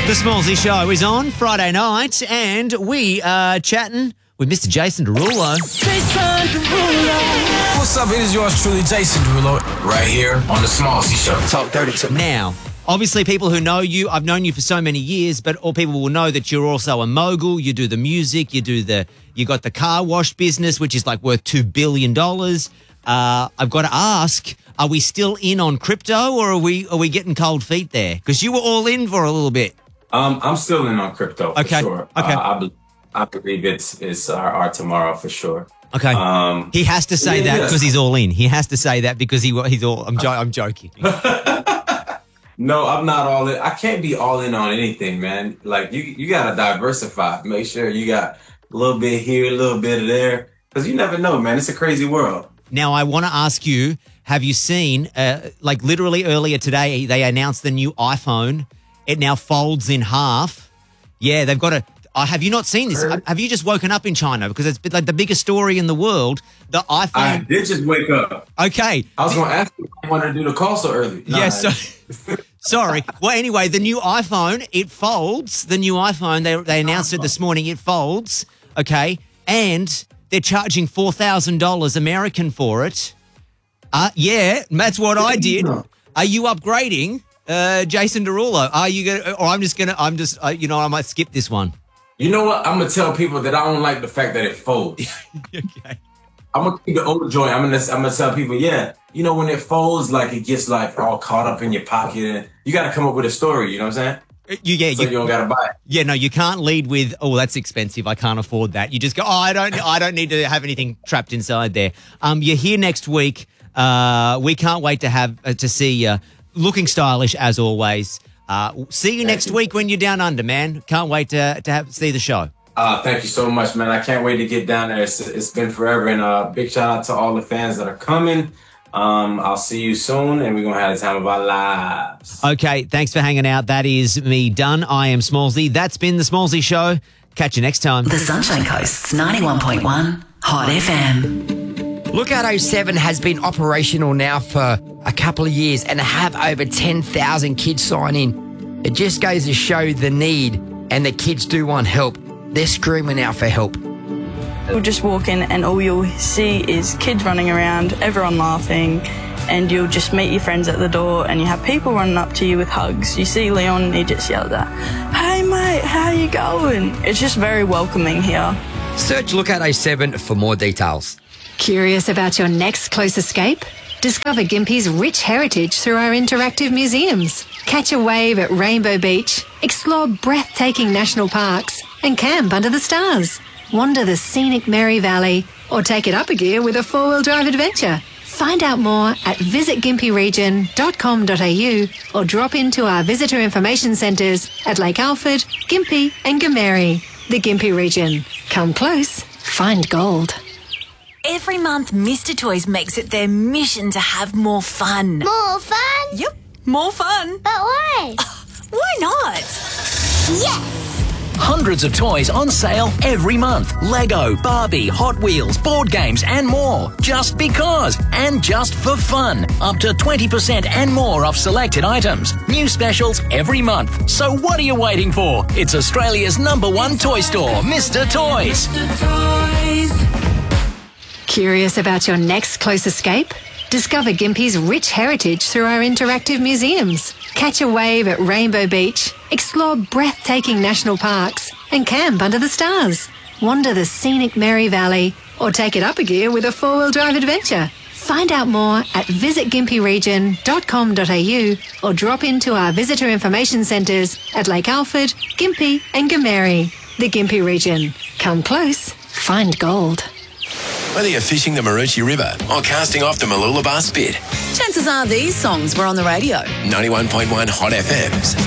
The Smallsy Show is on Friday night, and we are chatting with Mr. Jason Derulo. Jason Derulo. What's up? It is yours truly, Jason Derulo, right here on The Smallsy Show. Talk dirty to me. Now, obviously, people who know you, I've known you for so many years, but all people will know that you're also a mogul. You do the music, you got the car wash business, which is like worth $2 billion. I've got to ask, are we still in on crypto, or are we getting cold feet there? Because you were all in for a little bit. I'm still in on crypto for sure. Okay. I believe it's our tomorrow for sure. Okay. He has to say that because he's all in. He has to say that because he's all. I'm joking. No, I'm not all in. I can't be all in on anything, man. Like you gotta diversify. Make sure you got a little bit here, a little bit of there, because you never know, man. It's a crazy world. Now, I want to ask you: have you seen, like literally earlier today, they announced the new iPhone? It now folds in half. Yeah, they've got a. Have you not seen this? Have you just woken up in China? Because it's like the biggest story in the world. The iPhone. I did just wake up. Okay. I was going to ask you if you wanted to do the call so early. No, yes. Sorry. Well, anyway, the new iPhone, it folds. The new iPhone, they announced it this morning. It folds. Okay. And they're charging $4,000 American for it. Yeah, that's what I did. Are you upgrading? Jason Derulo, are you gonna? Or I might skip this one. You know what? I'm gonna tell people that I don't like the fact that it folds. Okay. I'm gonna keep the old joint. I'm gonna tell people, when it folds, like it gets like all caught up in your pocket, and you got to come up with a story. You know what I'm saying? You don't gotta buy it. Yeah, no, you can't lead with, oh, that's expensive, I can't afford that. You just go, I don't need to have anything trapped inside there. You're here next week. We can't wait to see you. Looking stylish as always. See you next week when you're down under, man. Can't wait to see the show. Thank you so much, man. I can't wait to get down there. It's been forever, and big shout out to all the fans that are coming. I'll see you soon, and we're going to have the time of our lives. Okay, thanks for hanging out. That is me done. I am Smallsy. That's been The Smallsy Show. Catch you next time. The Sunshine Coast's 91.1 Hot FM. Lookout 07 has been operational now for a couple of years and have over 10,000 kids sign in. It just goes to show the need, and the kids do want help. They're screaming out for help. You'll just walk in and all you'll see is kids running around, everyone laughing, and you'll just meet your friends at the door and you have people running up to you with hugs. You see Leon, he just yells out, "Hey mate, how you going?" It's just very welcoming here. Search Lookout 07 for more details. Curious about your next close escape? Discover Gympie's rich heritage through our interactive museums. Catch a wave at Rainbow Beach, explore breathtaking national parks, and camp under the stars. Wander the scenic Mary Valley, or take it up a gear with a four-wheel drive adventure. Find out more at visitgympieregion.com.au or drop into our visitor information centres at Lake Alfred, Gympie and Gameri. The Gympie region. Come close, find gold. Every month, Mr. Toys makes it their mission to have more fun. More fun? Yep, more fun. But why? Why not? Yes! Hundreds of toys on sale every month. Lego, Barbie, Hot Wheels, board games and more. Just because and just for fun. Up to 20% and more off selected items. New specials every month. So what are you waiting for? It's Australia's #1 toy store, Mr. Toys. Curious about your next close escape? Discover Gympie's rich heritage through our interactive museums. Catch a wave at Rainbow Beach, explore breathtaking national parks, and camp under the stars. Wander the scenic Mary Valley, or take it up a gear with a four-wheel drive adventure. Find out more at visitgympieregion.com.au or drop into our visitor information centres at Lake Alfred, Gympie and Gameri. The Gympie region. Come close, find gold. Whether you're fishing the Maroochy River or casting off the Mooloolaba Spit, Chances are these songs were on the radio. 91.1 Hot FM's